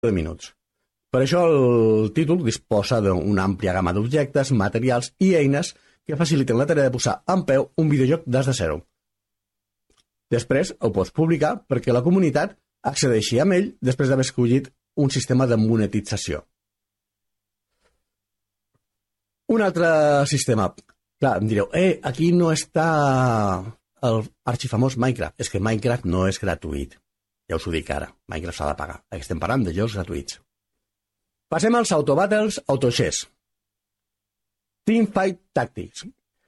de minuts. Per això el títol disposa d'una àmplia gamma d'objectes, materials i eines que faciliten la tarea de posar en peu un videojoc des de zero. Després ho pots publicar perquè la comunitat accedeixi amb ell després d'haver escollit un sistema de monetització. Un altre sistema. Clar, em direu, aquí no està el arxifamós Minecraft. És que Minecraft no és gratuït. Ja us ho dic ara. Minecraft s'ha de pagar. Aquí estem parlant de jocs gratuïts. Passem als Autobattles AutoChess. Teamfight Tactics.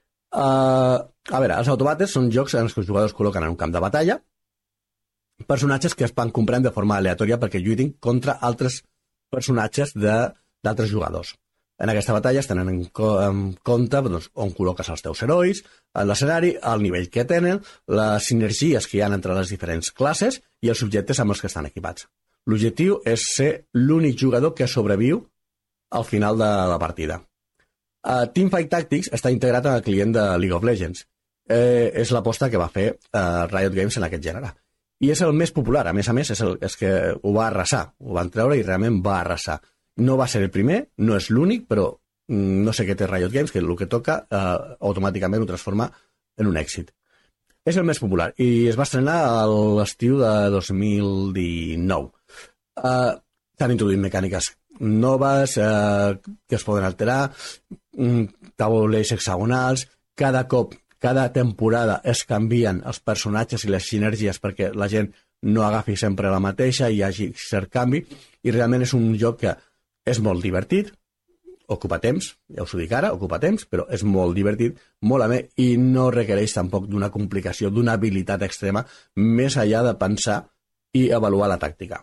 A veure, els Autobattles són jocs en els que els jugadors col·loquen en un camp de batalla personatges que es van comprant de forma aleatòria perquè lluitin contra altres personatges d'altres jugadors. En aquesta batalla es tenen en compte doncs, on col·loques els teus herois, l'escenari, el nivell que tenen, les sinergies que hi ha entre les diferents classes i els objectes amb els que estan equipats. L'objectiu és ser l'únic jugador que sobreviu al final de la partida. Teamfight Tactics està integrat en el client de League of Legends. És l'aposta que va fer Riot Games en aquest gènere. I és el més popular, a més, és que ho va arrasar, ho van treure i realment va arrasar. No va ser el primer, no és l'únic, però no sé què té Riot Games, que el que toca automàticament ho transforma en un èxit. És el més popular i es va estrenar a l'estiu de 2019. S'han introduït mecàniques noves que es poden alterar, taulers hexagonals, cada temporada es canvien els personatges i les sinergies perquè la gent no agafi sempre la mateixa i hi hagi cert canvi, i realment és un joc que és molt divertit, ocupa temps, ja us ho dic ara, ocupa temps, però és molt divertit, molt amè, i no requereix tampoc d'una complicació, d'una habilitat extrema, més enllà de pensar i avaluar la tàctica.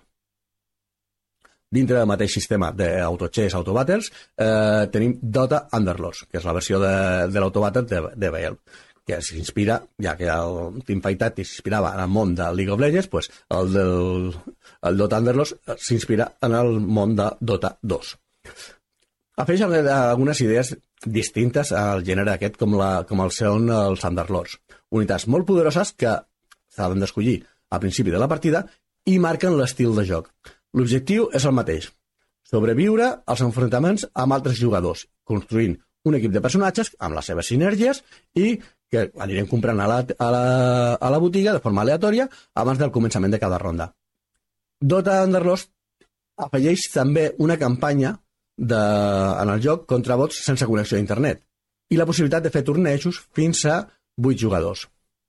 Dintre del mateix sistema d'AutoChess, Autobattles, tenim Dota Underlords, que és la versió de l'Autobattle de Valve, que s'inspira, ja que el Teamfight Tactics s'inspirava en el món de League of Legends, pues el Dota Underlords s'inspira en el món de Dota 2. Afegeix algunes idees distintes al gènere aquest, com el són els Underlords. Unitats molt poderoses que s'han d'escollir al principi de la partida i marquen l'estil de joc. L'objectiu és el mateix, sobreviure als enfrontaments amb altres jugadors, construint un equip de personatges amb les seves sinergies i que anirem comprant a la botiga de forma aleatòria abans del començament de cada ronda. Dota Underlords afegeix també una campanya en el joc contra bots sense connexió a internet i la possibilitat de fer tornejos fins a 8 jugadors.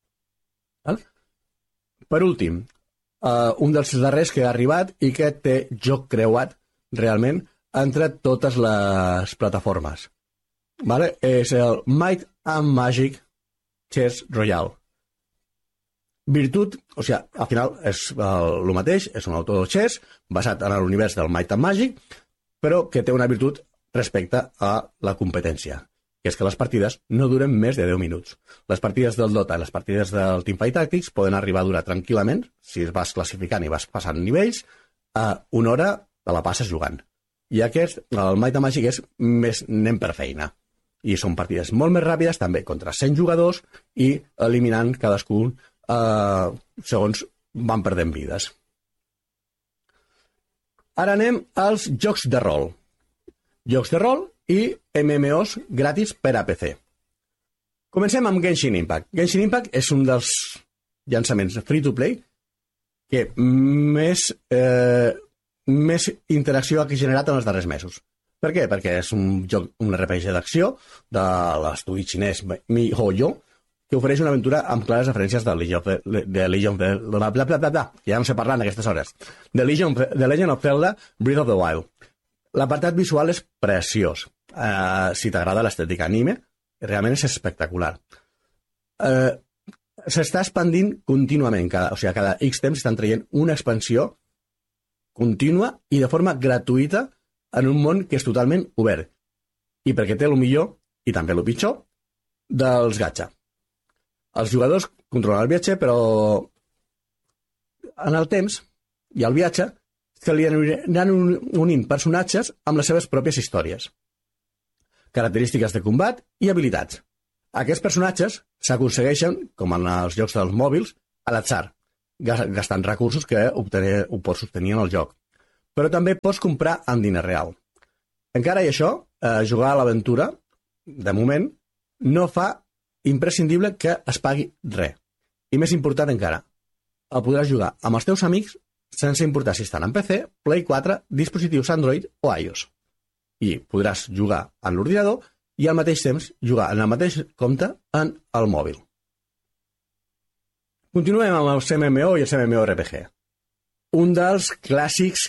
Per últim, un dels darrers que ha arribat i que té joc creuat realment entre totes les plataformes. És el Might and Magic Chess Royale. Virtut, o sigui, al final és el mateix, és un auto-chess basat en l'univers del Might and Magic, però que té una virtut respecte a la competència, que és que les partides no duren més de 10 minuts. Les partides del Dota i les partides del Teamfight Tactics poden arribar a durar tranquil·lament, si es vas classificant i vas passant nivells, a una hora te la passes jugant. I aquest, el Might and Magic, és més anem per feina. I són partides molt més ràpides, també contra 100 jugadors, i eliminant cadascun segons van perdent vides. Ara anem als jocs de rol. Jocs de rol i MMOs gratis per a PC. Comencem amb Genshin Impact. Genshin Impact és un dels llançaments free-to-play que més interacció ha generat en els darrers mesos. Per què? Perquè és un joc, un RPG d'acció de l'estudi xinès MiHoYo, que ofereix una aventura amb clares referències de Legend ja no sé parlar en aquestes hores. The Legend of Zelda Breath of the Wild. L'apartat visual és preciós. Si t'agrada l'estètica anime, realment és espectacular. S'està expandint contínuament, cada X temps estan traient una expansió contínua i de forma gratuïta en un món que és totalment obert. I perquè té el millor, i també el pitjor, dels gatxa. Els jugadors controlen el viatge, però en el temps i el viatge se li aniran unint personatges amb les seves pròpies històries, característiques de combat i habilitats. Aquests personatges s'aconsegueixen, com en els jocs dels mòbils, a l'atzar, gastant recursos que ho pots obtenir en el joc. però també pots comprar amb diner real. Encara i això, jugar a l'aventura, de moment, no fa imprescindible que es pagui res. I més important encara, el podràs jugar amb els teus amics sense importar si estan en PC, Play 4, dispositius Android o iOS. I podràs jugar en l'ordinador i al mateix temps jugar en el mateix compte en el mòbil. Continuem amb els MMO i els MMORPG. Un dels clàssics,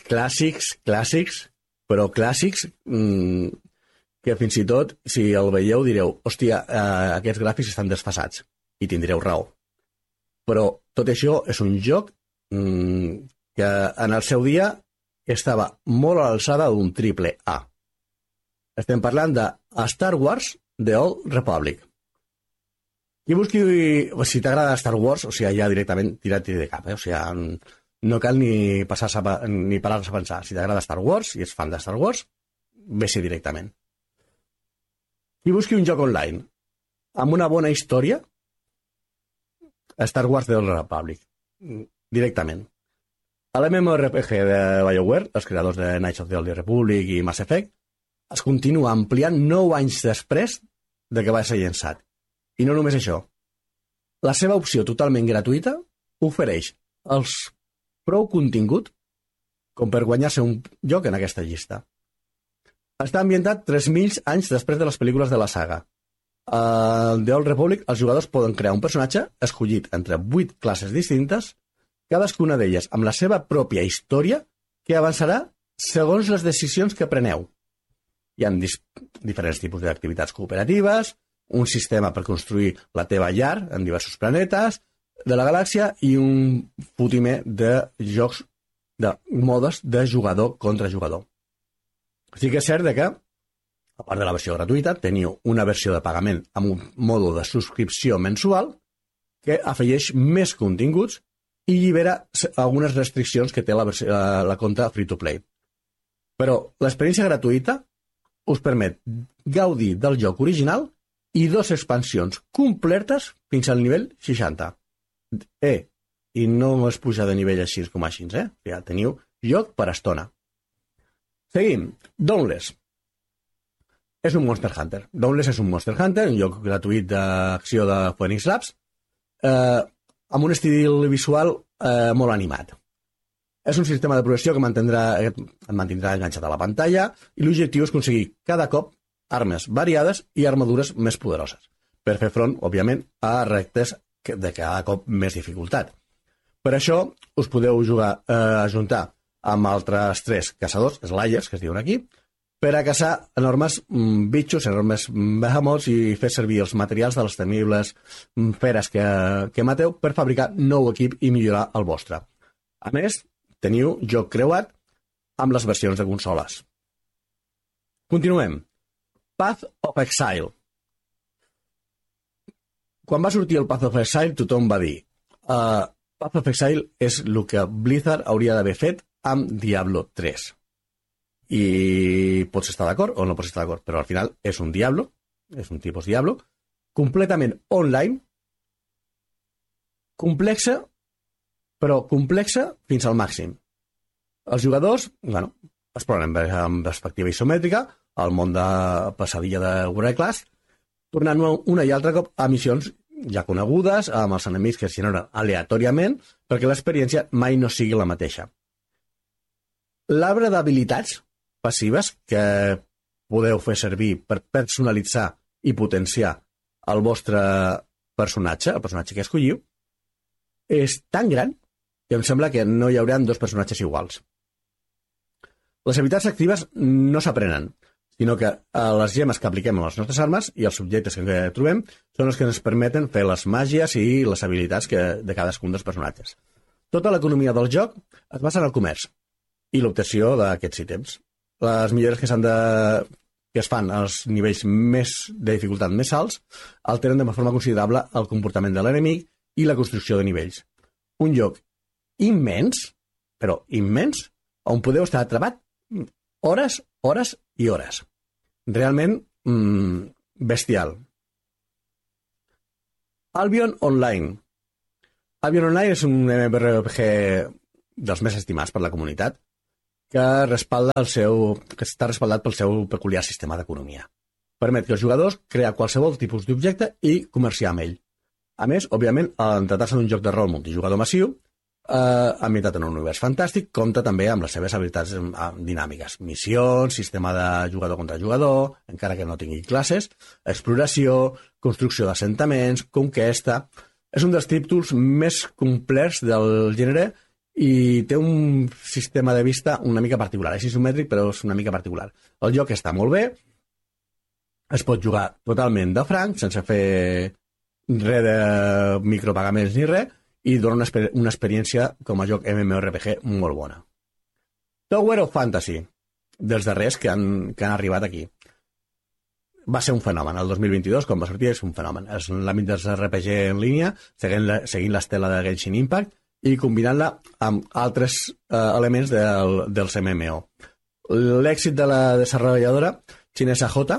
però clàssics, que fins i tot, si el veieu, direu, hòstia, aquests gràfics estan desfasats, i tindreu raó. Però tot això és un joc que en el seu dia estava molt a l'alçada d'un triple A. Estem parlant de Star Wars The Old Republic. Qui busqui, si t'agrada Star Wars, o sigui, ja directament tirat-hi de cap, o sigui, no cal ni parar-se a pensar. Si t'agrada Star Wars i ets fan de Star Wars, vés-hi directament. Qui busqui un joc online amb una bona història, Star Wars The Old Republic, directament. A l'MMORPG de BioWare, els creadors de Knights of the Old Republic i Mass Effect, es continua ampliant 9 anys després de que va ser llançat. I no només això. La seva opció totalment gratuïta ofereix els prou contingut com per guanyar-se un lloc en aquesta llista. Està ambientat 3.000 anys després de les pel·lícules de la saga. A The Old Republic, els jugadors poden crear un personatge escollit entre 8 classes distintes, cadascuna d'elles amb la seva pròpia història que avançarà segons les decisions que preneu. Hi ha diferents tipus d'activitats cooperatives, un sistema per construir la teva llar en diversos planetes de la galàxia i un fotimer de jocs, de modes de jugador contra jugador. Sí que és cert que, a part de la versió gratuïta, teniu una versió de pagament amb un mòdul de subscripció mensual que afegeix més continguts i llibera algunes restriccions que té la compta free-to-play. Però l'experiència gratuïta us permet gaudir del joc original i 2 expansions completes fins al nivell 60. I no es puja de nivell així com així, Ja teniu joc per estona. Seguim. Dauntless. És un Monster Hunter. Dauntless és un Monster Hunter, un joc gratuït d'acció de Phoenix Labs, amb un estil visual molt animat. És un sistema de progressió que et mantindrà enganxat a la pantalla i l'objectiu és aconseguir cada cop armes variades i armadures més poderoses, per fer front, òbviament, a reptes de cada cop més dificultat. Per això us podeu ajuntar amb altres 3 caçadors, slayers, que es diuen aquí, per a caçar enormes bitxos, enormes behemoths i fer servir els materials de les temibles feres que mateu per fabricar nou equip i millorar el vostre. A més, teniu joc creuat amb les versions de consoles. Continuem. Path of Exile. Quan va sortir el Path of Exile, tothom va dir Path of Exile és el que Blizzard hauria d'haver fet amb Diablo 3. I pots estar d'acord o no pots estar d'acord, però al final és un Diablo, és un tipus Diablo, completament online, complexa, però complexa fins al màxim. Els jugadors, exploren amb perspectiva isomètrica el món de pesadilla de Warcraft Class, tornant una i altra cop a missions ja conegudes, amb els enemics que es generen aleatòriament, perquè l'experiència mai no sigui la mateixa. L'arbre d'habilitats passives que podeu fer servir per personalitzar i potenciar el vostre personatge, el personatge que escolliu, és tan gran que em sembla que no hi haurà 2 personatges iguals. Les habilitats actives no s'aprenen, sinó que les gemes que apliquem a les nostres armes i els objectes que trobem són els que ens permeten fer les màgies i les habilitats de cadascun dels personatges. Tota l'economia del joc es basa en el comerç i l'obtenció d'aquests ítems. Les millores que es fan als nivells de dificultat més alts alteren de forma considerable el comportament de l'enemic i la construcció de nivells. Un joc immens, però immens, on podeu estar atrapat hores i hores. Realment bestial. Albion Online. Albion Online és un MMORPG dels més estimats per la comunitat, que està respaldat pel seu peculiar sistema d'economia. Permet que els jugadors crear qualsevol tipus d'objecte i comerciar amb ell. A més, òbviament, en tractar-se d'un joc de rol multijugador massiu, ambientat en un univers fantàstic, compta també amb les seves habilitats dinàmiques. Missions, sistema de jugador contra jugador, encara que no tingui classes, exploració, construcció d'assentaments, conquesta. És un dels títols més complets del gènere i té un sistema de vista una mica particular. És isomètric, però és una mica particular. El joc està molt bé, es pot jugar totalment de franc, sense fer res de micropagaments ni res, i dona una experiència com a joc MMORPG molt bona. Tower of Fantasy, dels darrers que han arribat aquí. Va ser un fenomen. El 2022, quan va sortir, és un fenomen. És l'àmbit dels RPG en línia, seguint l'estela de Genshin Impact i combinant-la amb altres elements dels MMO. L'èxit de la desenvolupadora xinesa J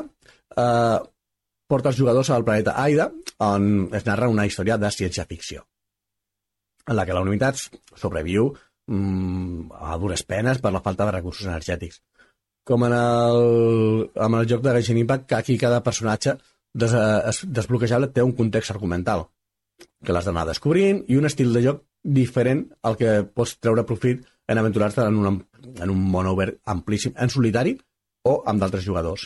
porta els jugadors al planeta Aida, on es narra una història de ciència-ficció, en la que la humanitat sobreviu a dures penes per la falta de recursos energètics. Com en el joc de Genshin Impact, que aquí cada personatge desbloquejable té un context argumental que l'has d'anar descobrint i un estil de joc diferent al que pots treure profit en aventurar-te en un món obert amplíssim, en solitari o amb d'altres jugadors.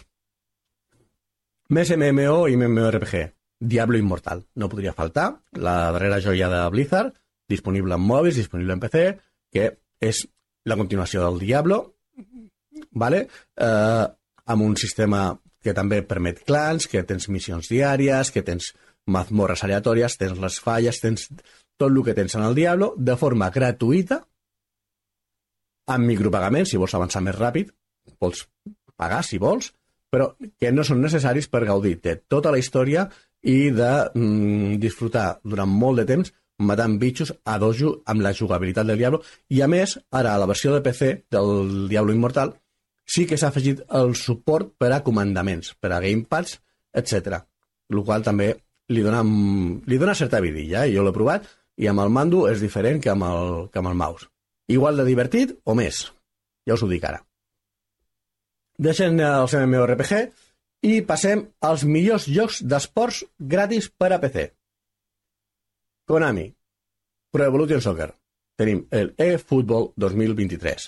Més MMO i MMORPG. Diablo Immortal. No podria faltar. La darrera joia de Blizzard, disponible en mòbils, disponible en PC, que és la continuació del Diablo, vale? Amb un sistema que també permet clans, que tens missions diàries, que tens mazmorres aleatòries, tens les falles, tens tot el que tens en el Diablo, de forma gratuïta, amb micropagaments, si vols avançar més ràpid, pots pagar si vols, però que no són necessaris per gaudir de tota la història i de disfrutar durant molt de temps matant bitxos a dojo amb la jugabilitat del Diablo. I a més, ara a la versió de PC del Diablo Immortal sí que s'ha afegit el suport per a comandaments, per a gamepads, etc. El qual també li dona certa vidilla. Jo l'he provat i amb el mando és diferent que amb el mouse. Igual de divertit o més. Ja us ho dic ara. Deixem els MMORPG i passem als millors jocs d'esports gratis per a PC. Konami, Pro Evolution Soccer. Tenim el eFootball 2023.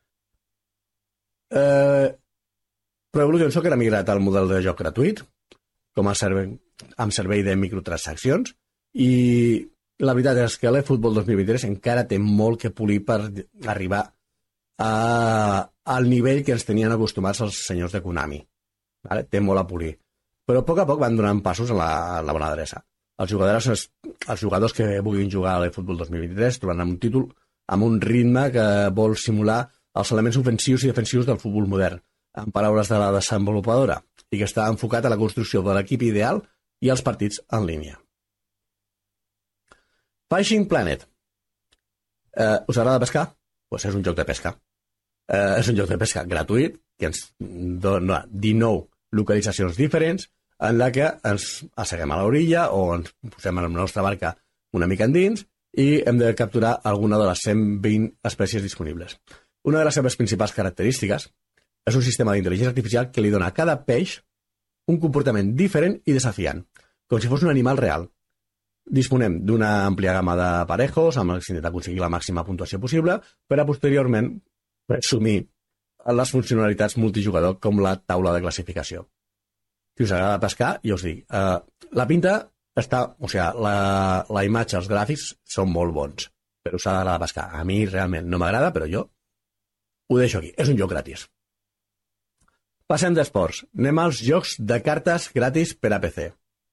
Pro Evolution Soccer ha migrat al model de joc gratuït, amb servei de microtransaccions, i la veritat és que l'eFootball 2023 encara té molt que polir per arribar al nivell que ens tenien acostumats els senyors de Konami. Vale? Té molt a polir. Però a poc van donant passos a la bona adreça. Els jugadors que vulguin jugar a l'eFootball 2023 trobaran un títol amb un ritme que vol simular els elements ofensius i defensius del futbol modern, en paraules de la desenvolupadora, i que està enfocat a la construcció de l'equip ideal i els partits en línia. Fishing Planet. Us agrada pescar? Doncs és un joc de pesca. És un joc de pesca gratuït que ens dona 19 localitzacions diferents en la que ens asseguem a l'orilla o ens posem en la nostra barca una mica endins i hem de capturar alguna de les 120 espècies disponibles. Una de les seves principals característiques és un sistema d'intel·ligència artificial que li dona a cada peix un comportament diferent i desafiant, com si fos un animal real. Disponem d'una àmplia gamma d'aparejos amb els que intentar aconseguir la màxima puntuació possible per a posteriorment presumir les funcionalitats multijugador com la taula de classificació. Si us agrada pescar, ja us dic, la pinta està, o sigui, la imatge, els gràfics són molt bons, però us agrada pescar. A mi realment no m'agrada, però jo ho deixo aquí. És un joc gratis. Passem d'esports. Anem als jocs de cartes gratis per a PC.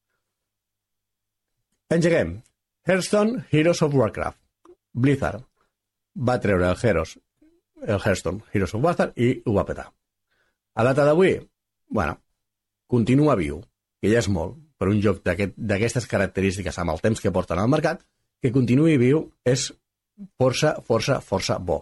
Engeguem. Hearthstone, Heroes of Warcraft. Blizzard va treure el Hearthstone, Heroes of Warcraft, i ho va petar. A data d'avui, bueno, continua viu, que ja és molt, per un joc d'aquestes característiques amb el temps que porten al mercat, que continuï viu és força bo.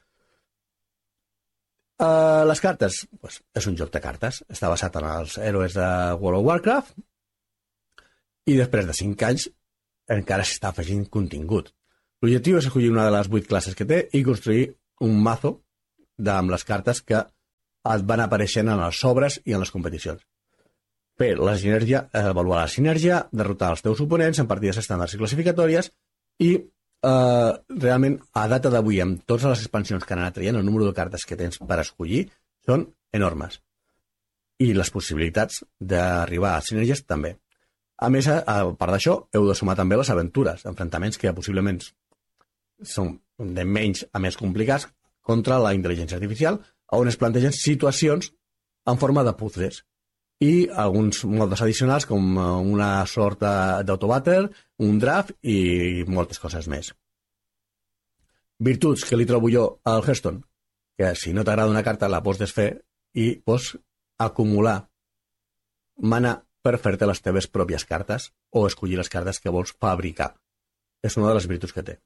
Les cartes, pues, és un joc de cartes, està basat en els héroes de World of Warcraft i després de 5 anys encara s'està afegint contingut. L'objectiu és escollir una de les 8 classes que té i construir un mazo amb les cartes que et van apareixent en els sobres i en les competicions. Fer la sinergia, avaluar la sinergia, derrotar els teus oponents en partides estàndards i classificatòries i realment, a data d'avui, amb totes les expansions que han anat traient, el número de cartes que tens per escollir són enormes. I les possibilitats d'arribar a sinergies també. A més, a part d'això, heu de sumar també les aventures, enfrontaments que possiblement són de menys a més complicats contra la intel·ligència artificial, on es plantegen situacions en forma de puzzles i alguns modes addicionals com una sort d'autobatter, un draft i moltes coses més. Virtuts que li trobo jo al Hearthstone, que si no t'agrada una carta la pots desfer i pots acumular mana per fer-te les teves pròpies cartes o escollir les cartes que vols fabricar. És una de les virtuts que té.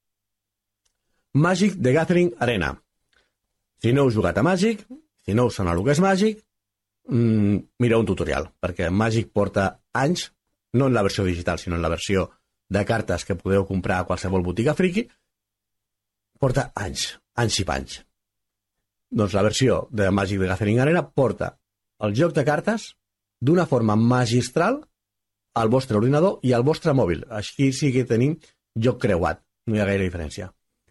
Magic the Gathering Arena. Si no heu jugat a Magic, si no us sona el que és Magic, mireu un tutorial, perquè Magic porta anys, no en la versió digital, sinó en la versió de cartes que podeu comprar a qualsevol botiga friki, porta anys i panys. Doncs la versió de Magic the Gathering Arena porta el joc de cartes d'una forma magistral al vostre ordinador i al vostre mòbil. Així sí que tenim joc creuat, no hi ha gaire diferència.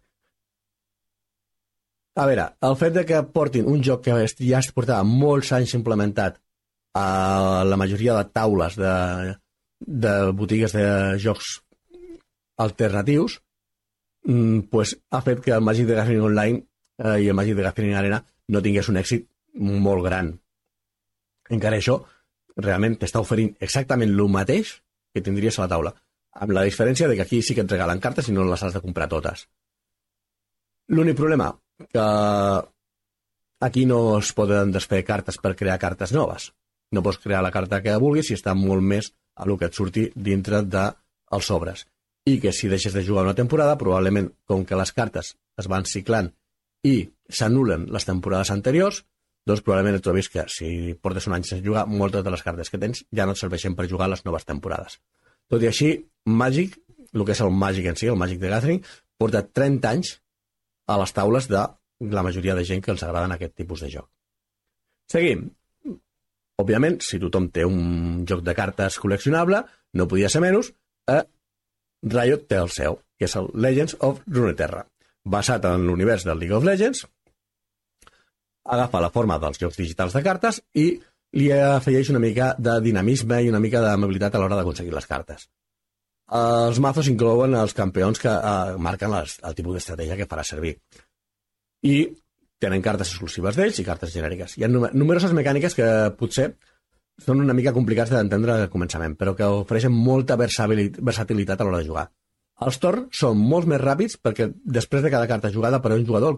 A veure, el fet de que portin un joc que ja es portava molts anys implementat a la majoria de taules de botigues de jocs alternatius, pues, ha fet que el Magic the Gathering Online i el Magic the Gathering Arena no tingués un èxit molt gran. Encara això, realment t'està oferint exactament el mateix que tindries a la taula, amb la diferència de que aquí sí que et regalen cartes i no les has de comprar totes. L'únic problema, que aquí no es poden desfer cartes per crear cartes noves. No pots crear la carta que vulguis i està molt més a el que et surti dintre dels sobres. I que si deixes de jugar una temporada, probablement, com que les cartes es van ciclant i s'anulen les temporades anteriors, doncs probablement et trobis que si portes un any sense jugar, moltes de les cartes que tens ja no et serveixen per jugar les noves temporades. Tot i així, Magic, el que és el Magic en si, el Magic the Gathering, porta 30 anys a les taules de la majoria de gent que els agraden aquest tipus de joc. Seguim. Òbviament, si tothom té un joc de cartes col·leccionable, no podia ser menys, Riot té el seu, que és el Legends of Runeterra. Basat en l'univers del League of Legends, agafa la forma dels jocs digitals de cartes i li afegeix una mica de dinamisme i una mica d'amabilitat a l'hora d'aconseguir les cartes. Els mazos inclouen els campions que marquen el tipus d'estratègia que farà servir. I tenen cartes exclusives d'ells i cartes genèriques. Hi ha numeroses mecàniques que potser són una mica complicats d'entendre al començament, però que ofereixen molta versatilitat a l'hora de jugar. Els torns són molt més ràpids perquè després de cada carta jugada per un jugador,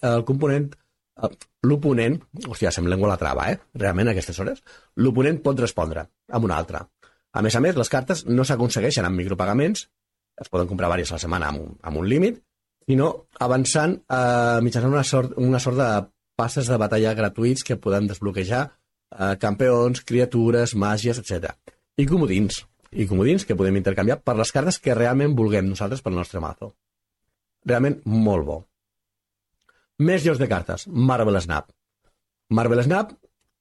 l'oponent, hòstia, se'm lengua la trava, realment a aquestes hores, l'oponent pot respondre amb una altra. A més, les cartes no s'aconsegueixen amb micropagaments, es poden comprar diverses a la setmana amb un límit, sinó avançant mitjançant una sort de passes de batalla gratuïts que poden desbloquejar campions, criatures, màgies, etc. I comodins que podem intercanviar per les cartes que realment vulguem nosaltres pel nostre mazo. Realment molt bo. Més jocs de cartes. Marvel Snap. Marvel Snap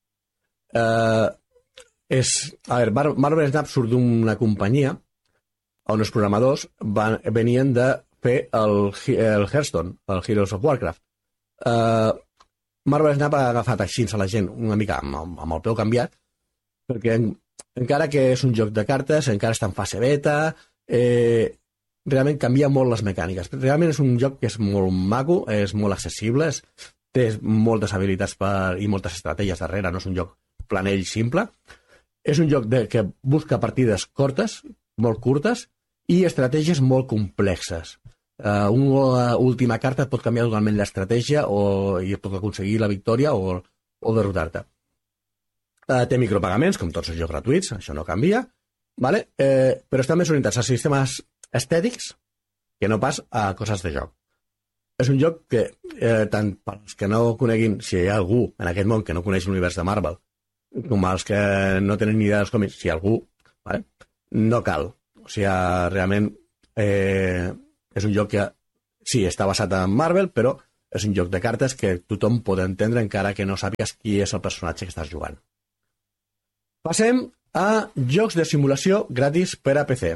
Marvel Snap surt d'una companyia on els programadors venien de fer el Hearthstone, el Heroes of Warcraft. Marvel Snap ha agafat així a la gent una mica amb el peu canviat, perquè encara que és un joc de cartes, encara està en fase beta, realment canvia molt les mecàniques. Realment és un joc que és molt maco, és molt accessible, té moltes habilitats i moltes estratègies darrere, no és un joc planell simple. És un joc que busca partides curtes, molt curtes, i estratègies molt complexes. Una última carta pot canviar totalment l'estratègia i pot aconseguir la victòria o derrotar-te. Té micropagaments, com tots els jocs gratuïts, això no canvia, vale? Però estan més orientats a sistemes estètics que no pas a coses de joc. És un joc que, tant pels que no coneguin, si hi ha algú en aquest món que no coneix l'univers de Marvel, com els que no tenen ni idea dels còmics, si algú, vale? No cal. O sigui, realment és un joc que sí, està basat en Marvel, però És un joc de cartes que tothom pot entendre encara que no sàpigues qui és el personatge que estàs jugant. Passem a jocs de simulació gratis per a PC.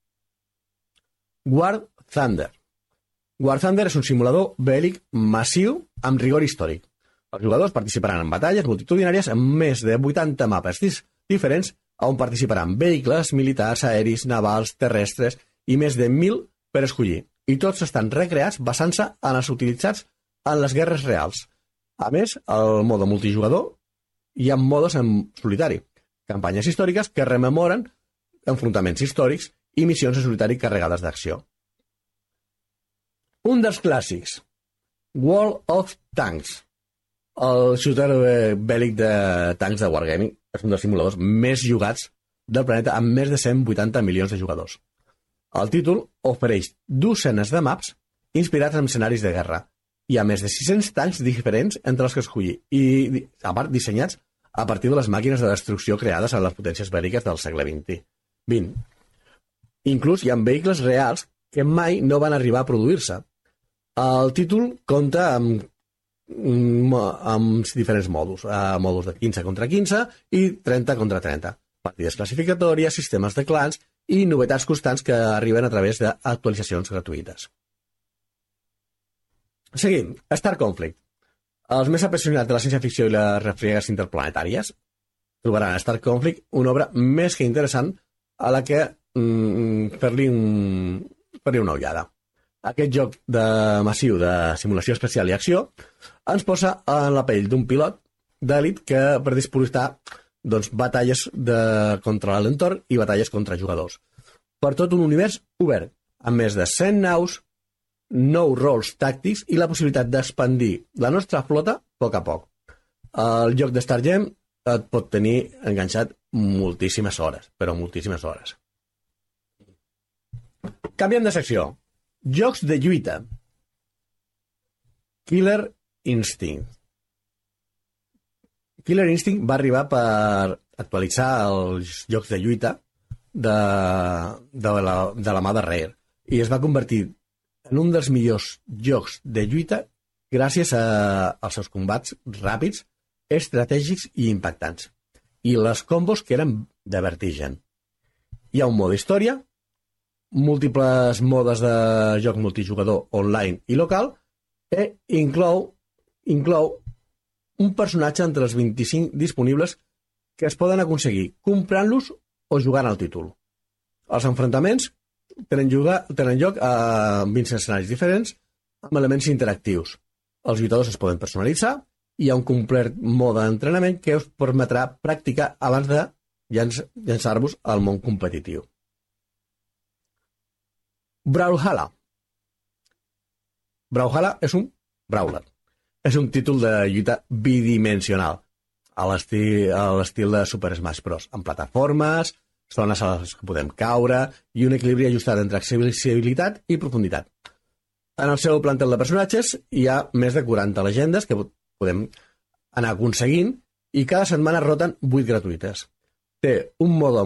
War Thunder. War Thunder és un simulador bèl·lic massiu amb rigor històric. Els jugadors participaran en batalles multitudinàries amb més de 80 mapes diferents on participaran vehicles militars, aeris, navals, terrestres i més de 1.000 per escollir. I tots estan recreats basant-se en els utilitzats en les guerres reals. A més, al mode multijugador hi ha modes en solitari, campanyes històriques que rememoren enfrontaments històrics i missions en solitari carregades d'acció. Un dels clàssics, World of Tanks. El shooter bèl·lic de tancs de Wargaming és un dels simuladors més jugats del planeta amb més de 180 milions de jugadors. El títol ofereix dosenes de maps inspirats en escenaris de guerra. Hi ha més de 600 tancs diferents entre els que escollir i, a part, dissenyats a partir de les màquines de destrucció creades a les potències bèl·liques del segle XX. Inclús hi ha vehicles reals que mai no van arribar a produir-se. El títol compta amb diferents mòduls de 15 contra 15 i 30 contra 30. Partides classificatòries, sistemes de clans i novetats constants que arriben a través d'actualitzacions gratuïtes. Seguim. Star Conflict. Els més apassionats de la ciència-ficció i les refriegues interplanetàries trobaran a Star Conflict una obra més que interessant a la que fer-li una ullada. Aquest joc massiu de simulació especial i acció ens posa en la pell d'un pilot d'èlit que per disputar batalles contra l'entorn i batalles contra jugadors. Per tot un univers obert, amb més de 100 naus, 9 rols tàctics i la possibilitat d'expandir la nostra flota a poc a poc. El joc de Stargem et pot tenir enganxat moltíssimes hores, però moltíssimes hores. Canviem de secció. Jocs de lluita. Killer Instinct. Killer Instinct va arribar per actualitzar els jocs de lluita de la mà de Rare i es va convertir en un dels millors jocs de lluita gràcies als seus combats ràpids, estratègics i impactants. I les combos que eren de vertigen. Hi ha un mode història, múltiples modes de joc multijugador online i local i inclou un personatge entre els 25 disponibles que es poden aconseguir comprant-los o jugant al títol. Els enfrontaments tenen lloc a 20 escenaris diferents amb elements interactius. Els lluitadors es poden personalitzar i hi ha un complet mode d'entrenament que us permetrà practicar abans de llançar-vos al món competitiu. Brawlhalla. Brawlhalla és un brawler. És un títol de lluita bidimensional, a l'estil de Super Smash Bros. Amb plataformes, zones a les que podem caure i un equilibri ajustat entre accessibilitat i profunditat. En el seu plantel de personatges hi ha més de 40 llegendes que podem anar aconseguint i cada setmana roten 8 gratuïtes. Té un mode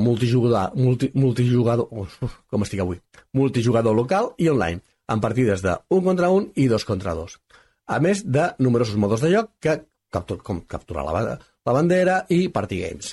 multijugador local i online, amb partides de 1 contra 1 i 2 contra 2. A més de numerosos modes de joc com capturar la bandera i party games.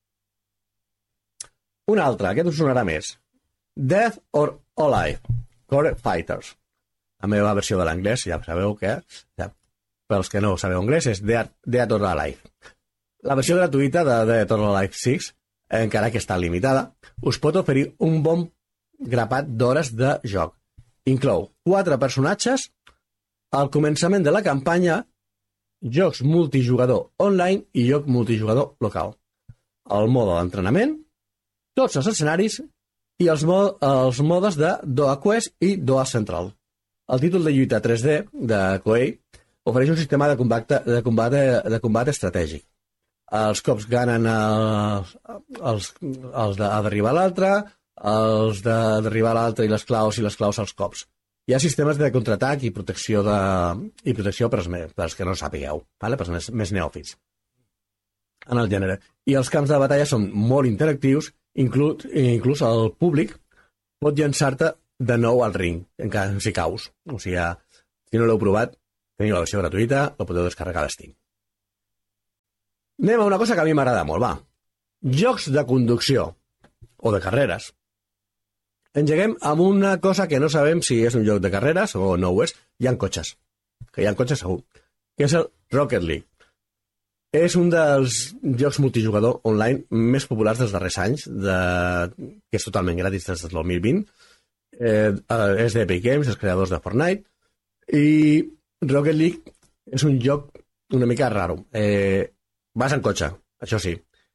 Un altre, aquest us sonarà més. Death or Alive, Core Fighters. La meva versió de l'anglès, ja sabeu que, pels que no sabeu anglès, és Death or Alive. La versió gratuïta de Death or Alive 6, encara que està limitada, us pot oferir un bon grapat d'hores de joc. Inclou 4 personatges, al començament de la campanya, jocs multijugador online i joc multijugador local. El mode d'entrenament, tots els escenaris i els modes de Doa Quest i Doa Central. El títol de lluita 3D de Koei ofereix un sistema de combat estratègic. Els cops ganen els de derribar l'altre, els de derribar l'altre i les claus als cops. Hi ha sistemes de contraatac i protecció per als que no sapigueu, per als més neòfits en el gènere. I els camps de batalla són molt interactius, inclús el públic pot llançar-te de nou al ring, encara si caus. O sigui, si no l'heu provat, Teniu la versió gratuïta, la podeu descarregar a Steam. Anem a una cosa que a mi m'agrada molt, va. Jocs de conducció, o de carreres. Engeguem amb una cosa que no sabem si és un joc de carreres o no ho és. Hi ha cotxes, que hi ha cotxes segur, que és el Rocket League. És un dels jocs multijugador online més populars dels darrers anys, que és totalment gratis des del 2020. És d'Epic Games, els creadors de Fortnite, i Rocket League és un joc una mica raro. Vas en cotxe, això sí.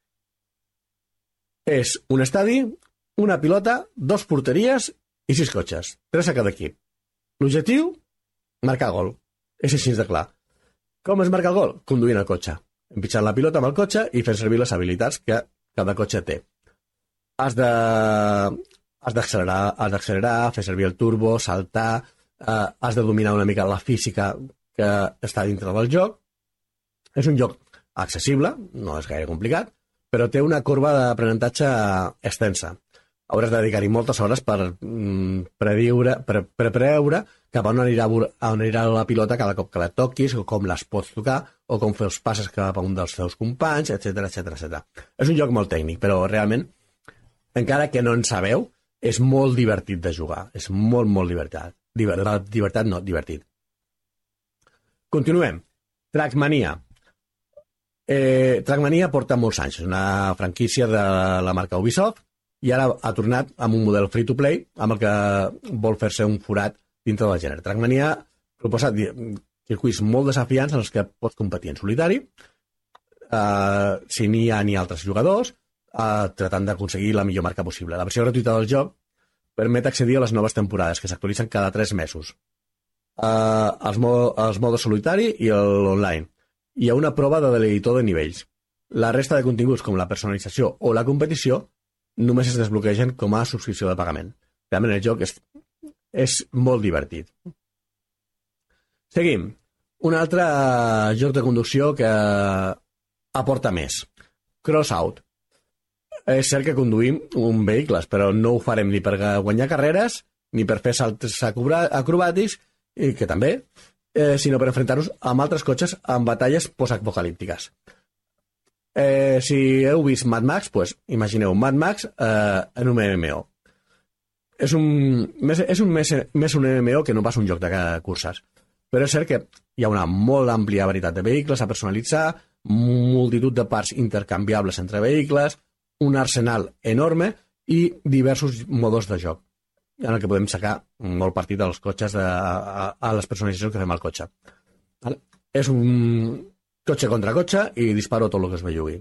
És un estadi, una pilota, 2 porteries i 6 cotxes, 3 a cada equip. L'objectiu? Marcar gol. És així de clar. Com es marca el gol? Conduint el cotxe. Empitjant la pilota amb el cotxe i fent servir les habilitats que cada cotxe té. Has d'accelerar, fer servir el turbo, saltar, has de dominar una mica la física que està dintre del joc. És un joc accessible, no és gaire complicat, però té una corba d'aprenentatge extensa. Hauràs de dedicar-hi moltes hores per preveure cap a on anirà la pilota cada cop que la toquis, o com les pots tocar, o com fer els passes cap a un dels teus companys, etc. És un joc molt tècnic, però realment, encara que no en sabeu, és molt divertit de jugar. És molt, molt divertit. Divertit. Continuem. Trackmania. Trackmania porta molts anys. És una franquícia de la marca Ubisoft i ara ha tornat amb un model free-to-play amb el que vol fer-se un forat dintre del gènere. Trackmania proposa circuits molt desafiants en els que pots competir en solitari, si n'hi ha ni altres jugadors, tratant d'aconseguir la millor marca possible. La versió gratuïta del joc permet accedir a les noves temporades, que s'actualitzen cada 3 mesos. Els modes solitari i l'online. Hi ha una prova de l'editor de nivells. La resta de continguts, com la personalització o la competició, només es desbloquegen com a subscripció de pagament. Realment el joc és molt divertit. Seguim. Un altre joc de conducció que aporta més. Crossout. És cert que conduïm un vehicles, però no ho farem ni per guanyar carreres, ni per fer salts acrobàtics, i que també, sinó per enfrontar-nos amb altres cotxes en batalles postapocalíptiques. Si heu vist Mad Max, pues, imagineu Mad Max en un MMO. És més un MMO que no pas un joc de curses. Però és cert que hi ha una molt àmplia varietat de vehicles a personalitzar, multitud de parts intercanviables entre vehicles, un arsenal enorme i diversos modos de joc en el que podem sacar molt partit dels cotxes a les personalitzacions que fem al cotxe. És un cotxe contra cotxe i disparo tot el que es bellugui.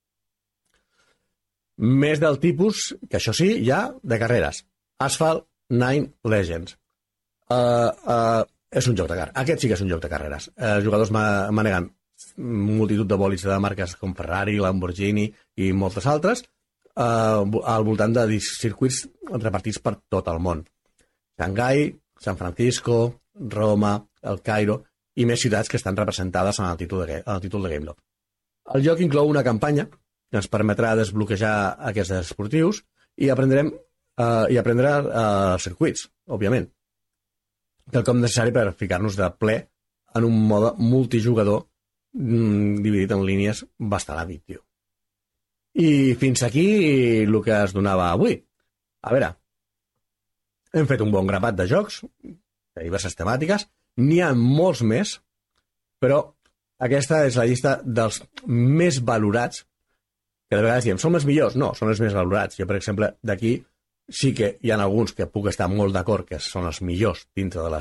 Més del tipus, que això sí, hi ha de carreres. Asphalt 9 Legends. És un joc de carreres. Aquest sí que és un joc de carreres. Els jugadors maneguen multitud de bòlids de marques com Ferrari, Lamborghini i moltes altres al voltant de circuits repartits per tot el món. Xangai, San Francisco, Roma, el Cairo i més ciutats que estan representades en el títol de Gameloft. El joc inclou una campanya que ens permetrà desbloquejar aquests esportius i aprendre circuits, òbviament. Quelcom necessari per ficar-nos de ple en un mode multijugador dividit en línies bastant addictiu. I fins aquí el que es donava avui. A veure, hem fet un bon grapat de jocs de diverses temàtiques, n'hi ha molts més, però aquesta és la llista dels més valorats, que de vegades diem, són els millors? No, són els més valorats. Jo, per exemple, d'aquí sí que hi ha alguns que puc estar molt d'acord que són els millors dintre de la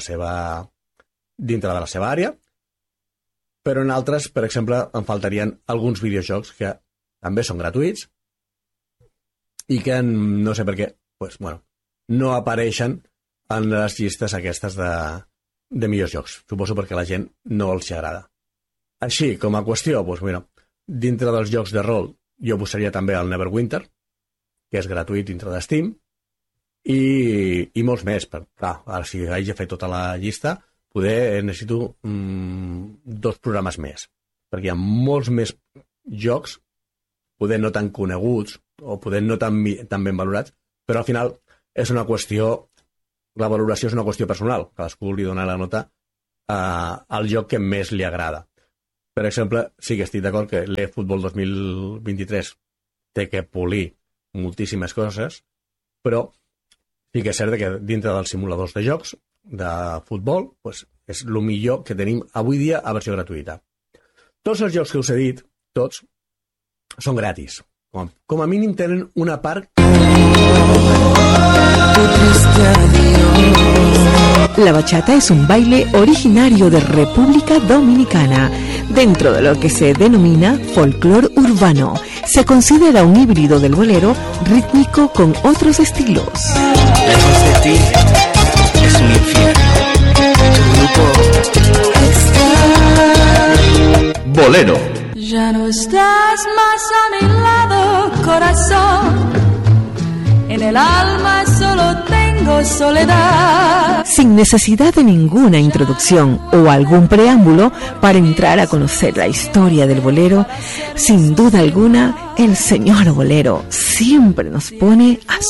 seva àrea, però en altres, per exemple, em faltarien alguns videojocs que també són gratuïts i que no sé per què no apareixen en les llistes aquestes de millors jocs. Suposo perquè a la gent no els agrada. Així, com a qüestió, dintre dels jocs de rol jo posaria també el Neverwinter, que és gratuït dintre de Steam, i molts més. Ara, si haig de fer tota la llista, poder necessito 2 programes més, perquè hi ha molts més jocs, poder no tan coneguts o poder no tan ben valorats, però al final és una qüestió, la valoració és una qüestió personal, cadascú li dona la nota el joc que més li agrada. Per exemple, sí que estic d'acord que l'eFootball 2023 té que polir moltíssimes coses, però sí que és cert que dintre dels simuladors de jocs de futbol pues, és el millor que tenim avui dia a versió gratuïta. Tots els jocs que us he dit, tots, són gratis. Com a mínim tenen una part... La bachata es un baile originario de República Dominicana, dentro de lo que se denomina folclore urbano. Se considera un híbrido del bolero rítmico con otros estilos. Lejos de ti es un infierno. Tu grupo Bolero. Ya no estás más a mi lado, corazón. En el alma solo tengo soledad. Sin necesidad de ninguna introducción o algún preámbulo para entrar a conocer la historia del bolero, sin duda alguna, el señor bolero siempre nos pone a